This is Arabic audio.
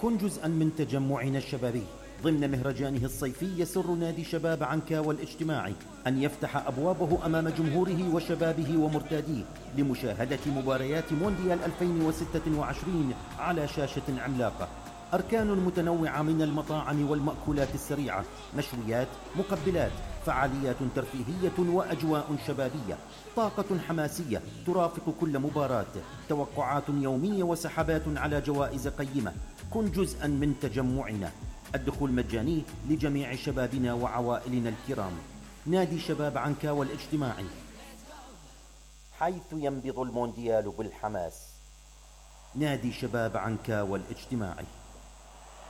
كن جزءا من تجمعنا الشبابي. ضمن مهرجانه الصيفي يسر نادي شباب عنكاوى الاجتماعي أن يفتح أبوابه أمام جمهوره وشبابه ومرتاديه لمشاهدة مباريات مونديال 2026 على شاشة عملاقة. أركان متنوعة من المطاعم والمأكولات السريعة، مشويات، مقبلات، فعاليات ترفيهية وأجواء شبابية، طاقة حماسية ترافق كل مباراة، توقعات يومية وسحبات على جوائز قيمة. كن جزءا من تجمعنا. الدخول مجاني لجميع شبابنا وعوائلنا الكرام. نادي شباب عنكاوى الاجتماعي، حيث ينبض المونديال بالحماس. نادي شباب عنكاوى الاجتماعي.